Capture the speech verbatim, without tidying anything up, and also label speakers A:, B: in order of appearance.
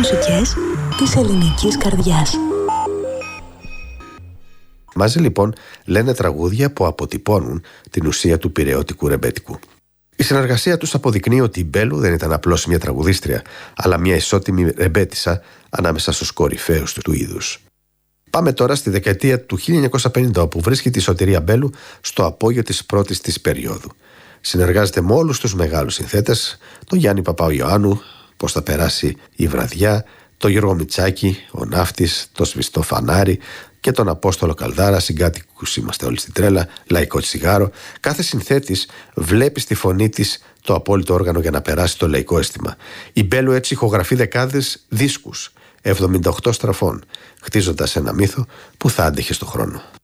A: μουσικές της ελληνικής καρδιάς.
B: Μαζί λοιπόν λένε τραγούδια που αποτυπώνουν την ουσία του πειραιώτικου ρεμπέτικου. Η συνεργασία τους αποδεικνύει ότι η Μπέλου δεν ήταν απλώς μια τραγουδίστρια, αλλά μια ισότιμη ρεμπέτισσα ανάμεσα στους κορυφαίους του είδους. Πάμε τώρα στη δεκαετία του χίλια εννιακόσια πενήντα, όπου βρίσκεται η Σωτηρία Μπέλου στο απόγειο της πρώτης της περίοδου. Συνεργάζεται με όλους τους μεγάλους συνθέτες, τον Γιάννη Παπαϊωάννου, Πώς θα περάσει η βραδιά, τον Γιώργο Μητσάκη, ο Ναύτης, το Σβηστό Φανάρι και τον Απόστολο Καλδάρα, Συγκάτοικους είμαστε όλοι στην τρέλα, Λαϊκό τσιγάρο. Κάθε συνθέτης βλέπει στη φωνή της το απόλυτο όργανο για να περάσει το λαϊκό αίσθημα. Η Μπέλου έτσι ηχογραφεί δεκάδες δίσκους εβδομήντα οκτώ στραφών, χτίζοντας ένα μύθο που θα άντεχε στο χρόνο.